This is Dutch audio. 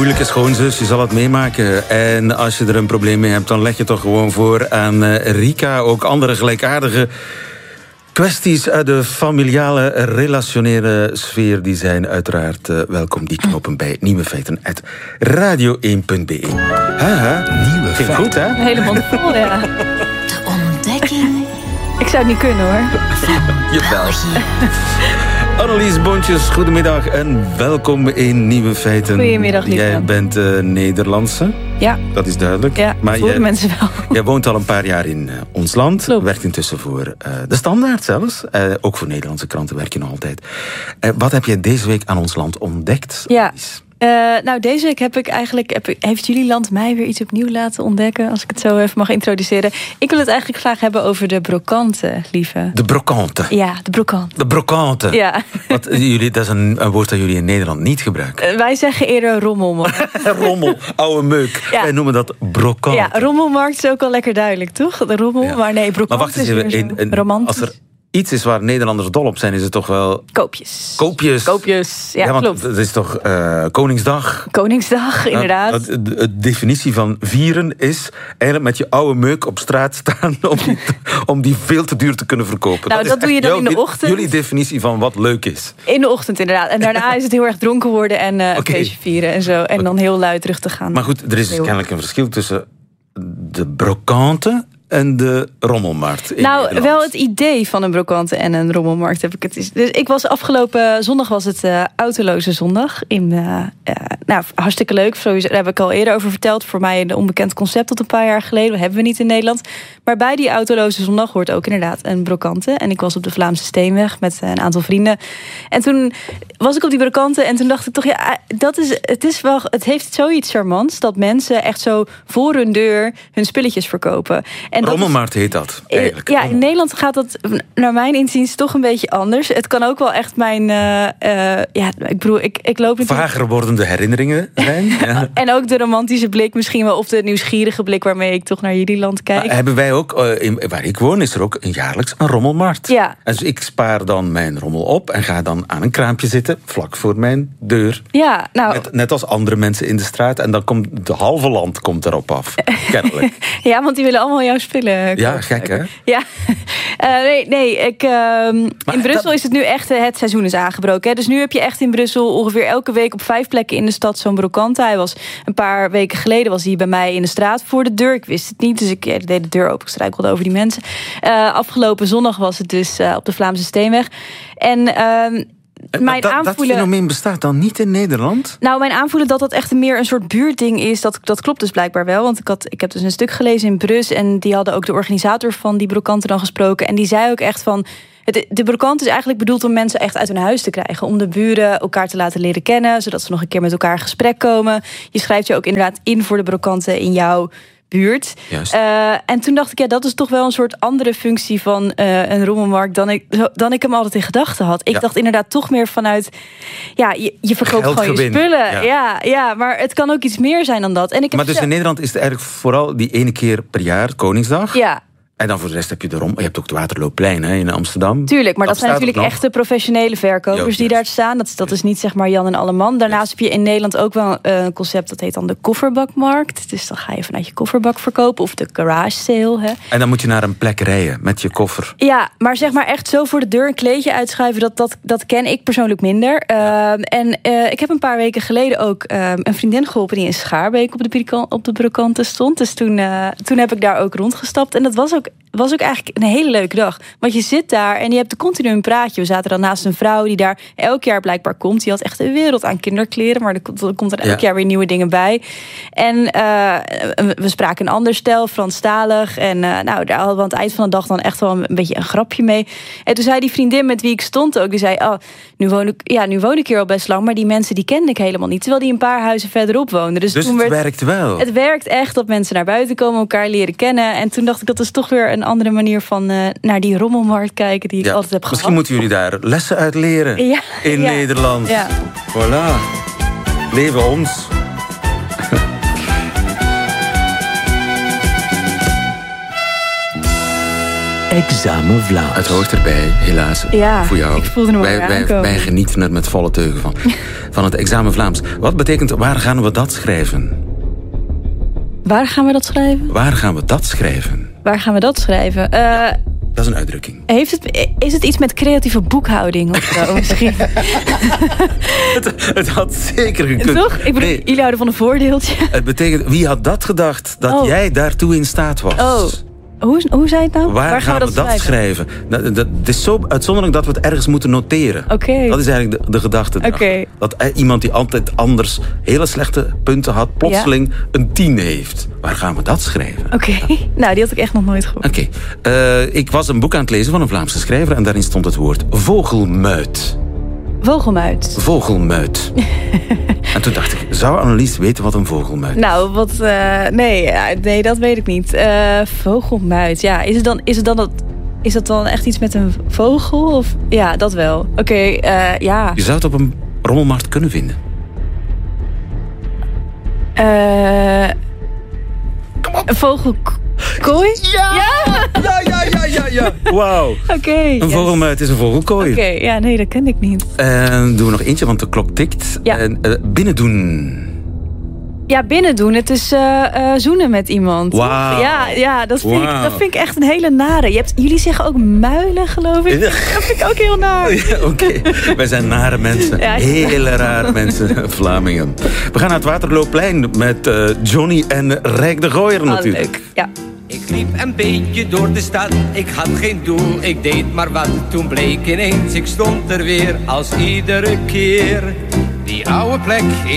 huwelijke schoonzus, je zal het meemaken. En als je er een probleem mee hebt, dan leg je toch gewoon voor aan Rika. Ook andere gelijkaardige kwesties uit de familiale, relationele sfeer, die zijn uiteraard welkom. Die knoppen bij Nieuwe Feiten uit radio1.be. Nieuwe Feiten. Goed, hè? Een hele mond vol, ja. De ontdekking. Ik zou het niet kunnen, hoor. Jawel. Annelies Bontjes, goedemiddag en welkom in Nieuwe Feiten. Goedemiddag, lieve. Jij bent Nederlandse. Ja. Dat is duidelijk. Ja, maar voor de mensen wel. Jij woont al een paar jaar in ons land. Klopt. Werkt intussen voor De Standaard zelfs. Ook voor Nederlandse kranten werk je nog altijd. Wat heb jij deze week aan ons land ontdekt? Ja. Nou, deze week heeft jullie land mij weer iets opnieuw laten ontdekken, als ik het zo even mag introduceren. Ik wil het eigenlijk graag hebben over de brocante, lieve. De brocante. Ja, de brocante. De brocante. Ja. Dat is een woord dat jullie in Nederland niet gebruiken. Wij zeggen eerder rommelmarkt. Rommel, oude meuk. Ja. Wij noemen dat brocante. Ja, rommelmarkt is ook al lekker duidelijk, toch? De rommel, Ja. maar nee, brocante Maar wacht eens is even, weer zo romantisch. als er iets is waar Nederlanders dol op zijn, is het toch wel Koopjes. koopjes. Ja, want klopt. het is toch Koningsdag. Koningsdag, inderdaad. De definitie van vieren is eigenlijk met je oude meuk op straat staan om die veel te duur te kunnen verkopen. Nou, dat doe je dan in de ochtend. Jullie definitie van wat leuk is. In de ochtend inderdaad. En daarna is het heel erg dronken worden en een feestje vieren en zo. En dan heel luid terug te gaan. Maar goed, er is dus kennelijk een verschil tussen de brocante en de rommelmarkt. Nou, Nederland. wel het idee van een brocante en een rommelmarkt heb ik het. Dus ik was afgelopen zondag was het autoloze zondag. Nou, hartstikke leuk. Sowieso, daar heb ik al eerder over verteld. Voor mij een onbekend concept tot een paar jaar geleden. Dat hebben we niet in Nederland. Maar bij die autoloze zondag hoort ook inderdaad een brocante. En ik was op de Vlaamse Steenweg met een aantal vrienden. En toen was ik op die brocante en toen dacht ik toch, ja, het heeft zoiets charmants dat mensen echt zo voor hun deur hun spulletjes verkopen. En rommelmarkt heet dat eigenlijk. Ja, in Nederland gaat dat naar mijn inziens toch een beetje anders. Het kan ook wel echt mijn ik loop natuurlijk. Vager wordende herinneringen zijn. Ja. En ook de romantische blik misschien wel, of de nieuwsgierige blik waarmee ik toch naar jullie land kijk. Maar hebben wij ook, waar ik woon, is er ook jaarlijks een rommelmarkt. Ja. En dus ik spaar dan mijn rommel op en ga dan aan een kraampje zitten, vlak voor mijn deur. Ja, nou. Net als andere mensen in de straat. En dan komt de halve land erop af. Kennelijk. Ja, want die willen allemaal jouw spullen. Ja, gek hè? Ja. In Brussel is het nu echt, het seizoen is aangebroken. Hè? Dus nu heb je echt in Brussel ongeveer elke week op 5 plekken in de stad zo'n brocante. Hij was een paar weken geleden was hij bij mij in de straat voor de deur. Ik wist het niet, dus ik deed de deur open. Ik struikelde over die mensen. Afgelopen zondag was het dus op de Vlaamse Steenweg. En dat fenomeen bestaat dan niet in Nederland? Nou, mijn aanvoelen dat echt meer een soort buurtding is, dat klopt dus blijkbaar wel. Want ik heb dus een stuk gelezen in Brus en die hadden ook de organisator van die brocante dan gesproken. En die zei ook echt van, de brocante is eigenlijk bedoeld om mensen echt uit hun huis te krijgen. Om de buren elkaar te laten leren kennen, zodat ze nog een keer met elkaar in gesprek komen. Je schrijft je ook inderdaad in voor de brocante in jouw buurt. En toen dacht ik, ja, dat is toch wel een soort andere functie van een rommelmarkt dan ik hem altijd in gedachten had. Ik dacht inderdaad toch meer vanuit, ja, je verkoopt gewoon je spullen. Ja, maar het kan ook iets meer zijn dan dat. Maar dus in Nederland is het eigenlijk vooral die ene keer per jaar, Koningsdag. Ja. En dan voor de rest heb je je hebt ook het Waterloopplein in Amsterdam. Tuurlijk, maar dat zijn natuurlijk echte professionele verkopers die daar staan. Dat is niet zeg maar Jan en Alleman. Daarnaast heb je in Nederland ook wel een concept dat heet dan de kofferbakmarkt. Dus dan ga je vanuit je kofferbak verkopen of de garage sale. Hè. En dan moet je naar een plek rijden met je koffer. Ja, maar zeg maar echt zo voor de deur een kleedje uitschuiven, dat ken ik persoonlijk minder. Ik heb een paar weken geleden ook een vriendin geholpen die in Schaarbeek op de brocante stond. Dus toen heb ik daar ook rondgestapt. En dat was ook eigenlijk een hele leuke dag. Want je zit daar en je hebt continu een praatje. We zaten dan naast een vrouw die daar elk jaar blijkbaar komt. Die had echt een wereld aan kinderkleren. Maar er komt er elk jaar weer nieuwe dingen bij. En we spraken een ander stel, Franstalig. En daar hadden we aan het eind van de dag dan echt wel een beetje een grapje mee. En toen zei die vriendin met wie ik stond ook, die zei, nu woon ik hier al best lang, maar die mensen die kende ik helemaal niet. Terwijl die een paar huizen verderop woonden. Dus het werkt wel. Het werkt echt dat mensen naar buiten komen, elkaar leren kennen. En toen dacht ik, dat is toch weer een andere manier van naar die rommelmarkt kijken die ik altijd heb gehad. Misschien moeten jullie daar lessen uit leren in Nederland. Ja. Voilà. Leven ons. Examen Vlaams. Het hoort erbij, helaas. Ja, voor jou. ik voelde hem aankomen. Wij genieten er met volle teugen van. van het examen Vlaams. Wat betekent, waar gaan we dat schrijven? Waar gaan we dat schrijven? Waar gaan we dat schrijven? Waar gaan we dat schrijven? Dat is een uitdrukking. Is het iets met creatieve boekhouding of zo misschien? Het had zeker gekund. Toch? Ik bedoel, jullie houden van een voordeeltje. Het betekent, wie had dat gedacht dat jij daartoe in staat was? Hoe zei het nou? Waar gaan we dat schrijven? Het is zo uitzonderlijk dat we het ergens moeten noteren. Okay. Dat is eigenlijk de gedachte. Okay. Dat iemand die altijd anders hele slechte punten had, plotseling een 10 heeft. Waar gaan we dat schrijven? Oké. Nou, die had ik echt nog nooit gehoord. Oké. Ik was een boek aan het lezen van een Vlaamse schrijver en daarin stond het woord vogelmuit. Vogelmuit. Vogelmuit. En toen dacht ik, zou Annelies weten wat een vogelmuit is? Nou, nee, dat weet ik niet. Vogelmuit, ja. Is dat dan echt iets met een vogel? Of? Ja, dat wel. Oké, ja. Je zou het op een rommelmarkt kunnen vinden. Een vogelkooi? Ja. Wauw. Oké. Een vogelmuit is een vogelkooi. Oké, ja, nee, dat ken ik niet. En doen we nog eentje, want de klok tikt. Ja. Binnen doen. Ja, binnen doen. Het is zoenen met iemand. Wauw. Ja, dat vind ik echt een hele nare. Jullie zeggen ook muilen, geloof ik. Dat vind ik ook heel naar. Ja, Oké. Wij zijn nare mensen. Ja. Hele rare mensen, Vlamingen. We gaan naar het Waterloopplein met Johnny en Rijk de Gooier natuurlijk. Leuk. Ja. Ik liep een beetje door de stad, ik had geen doel, ik deed maar wat. Toen bleek ineens, ik stond er weer als iedere keer. Die oude plek